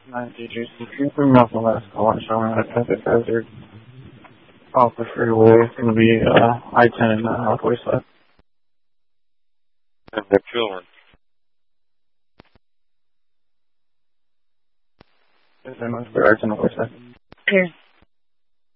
DJs, can you bring me off the last call showing at Pacific Hazard off the freeway? It's going to be I-10 in Northwest side. And the children. Is there much for I-10 Northwest side? Here.